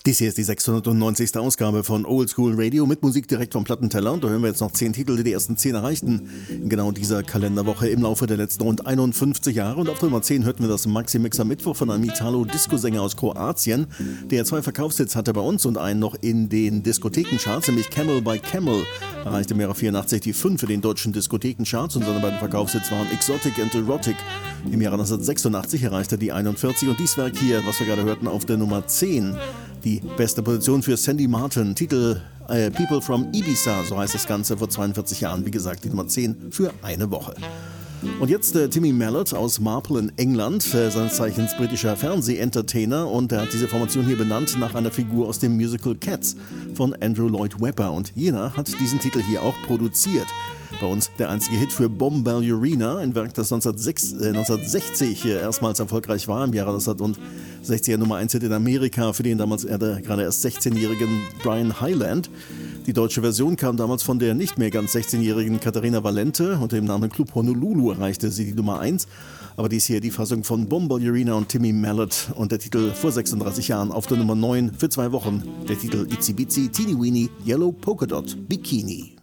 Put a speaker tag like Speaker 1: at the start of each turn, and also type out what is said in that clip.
Speaker 1: Dies hier ist die 690. Ausgabe von Old School Radio mit Musik direkt vom Plattenteller. Und da hören wir jetzt noch 10 Titel, die die ersten 10 erreichten. In genau dieser Kalenderwoche im Laufe der letzten rund 51 Jahre. Und auf der Nummer 10 hörten wir das Maxi-Mix am Mittwoch von einem Italo-Disco-Sänger aus Kroatien, der 2 Verkaufshits hatte bei uns und einen noch in den Diskothekencharts, nämlich Camel by Camel. Erreichte im Jahre 84 die 5 in den deutschen Diskothekencharts und seine beiden Verkaufshits waren Exotic and Erotic. Im Jahre 1986 erreichte die 41 und dies Werk hier, was wir gerade hörten, auf der Nummer 10. Die beste Position für Sandy Martin, Titel People from Ibiza, so heißt das Ganze, vor 42 Jahren, wie gesagt, die Nummer 10 für eine Woche. Und jetzt Timmy Mallett aus Marple in England, seines Zeichens britischer Fernseh-Entertainer, und er hat diese Formation hier benannt nach einer Figur aus dem Musical Cats von Andrew Lloyd Webber, und jener hat diesen Titel hier auch produziert. Bei uns der einzige Hit für Bombalurina, ein Werk, das 1960 erstmals erfolgreich war, im Jahre 1960er Nummer 1 Hit in Amerika für den damals gerade erst 16-jährigen Brian Hyland. Die deutsche Version kam damals von der nicht mehr ganz 16-jährigen Katharina Valente. Unter dem Namen Club Honolulu erreichte sie die Nummer 1. Aber dies hier die Fassung von Bombalurina und Timmy Mallett und der Titel vor 36 Jahren auf der Nummer 9 für 2 Wochen. Der Titel Itsy Bitsy Teeny Weeny Yellow Polka Dot Bikini.